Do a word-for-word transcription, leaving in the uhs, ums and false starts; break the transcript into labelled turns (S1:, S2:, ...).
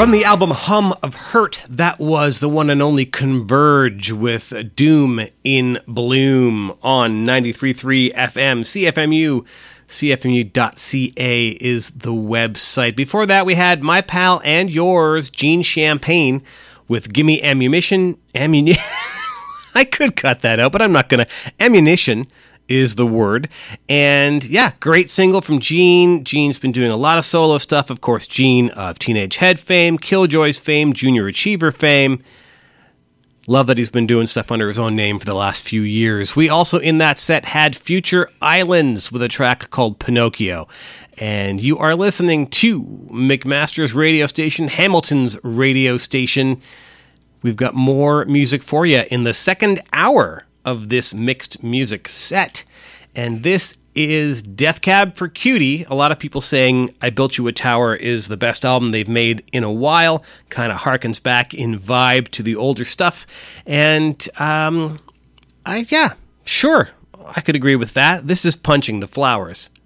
S1: From the album Hum of Hurt, that was the one and only Converge with Doom in Bloom on ninety-three point three F M, C F M U. C F M U dot C A is the website. Before that, we had my pal and yours, Gene Champagne, with Gimme Ammunition. Ammunition. I could cut that out, but I'm not going to. Ammunition is the word. And yeah, great single from Gene. Gene's been doing a lot of solo stuff. Of course, Gene of Teenage Head fame, Killjoys fame, Junior Achiever fame. Love that he's been doing stuff under his own name for the last few years. We also, in that set, had Future Islands with a track called Pinocchio. And you are listening to McMaster's radio station, Hamilton's radio station. We've got more music for you in the second hour of this mixed music set. And this is Death Cab for Cutie. A lot of people saying I Built You a Tower is the best album they've made in a while. Kind of harkens back in vibe to the older stuff. And, um, I yeah, sure, I could agree with that. This is Punching the Flowers.